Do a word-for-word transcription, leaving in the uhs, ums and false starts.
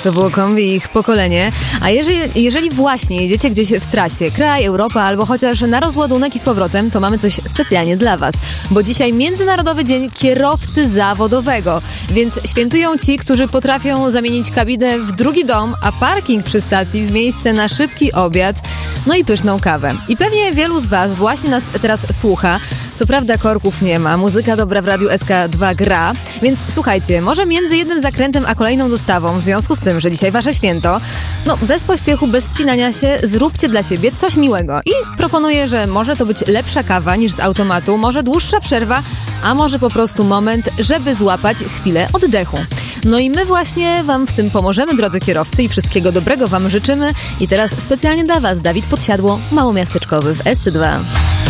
To było kombi ich pokolenie. A jeżeli, jeżeli właśnie jedziecie gdzieś w trasie, kraj, Europa albo chociaż na rozładunek i z powrotem, to mamy coś specjalnie dla Was. Bo dzisiaj Międzynarodowy Dzień Kierowcy Zawodowego. Więc świętują ci, którzy potrafią zamienić kabinę w drugi dom, a parking przy stacji w miejsce na szybki obiad, no i pyszną kawę. I pewnie wielu z Was właśnie nas teraz słucha. Co prawda korków nie ma, muzyka dobra w Radiu S K dwa gra, więc słuchajcie, może między jednym zakrętem a kolejną dostawą, w związku z tym, że dzisiaj Wasze święto, no bez pośpiechu, bez spinania się, zróbcie dla siebie coś miłego. I proponuję, że może to być lepsza kawa niż z automatu, może dłuższa przerwa, a może po prostu moment, żeby złapać chwilę oddechu. No i my właśnie Wam w tym pomożemy, drodzy kierowcy, i wszystkiego dobrego Wam życzymy. I teraz specjalnie dla Was Dawid Podsiadło, małomiasteczkowy w S C dwa.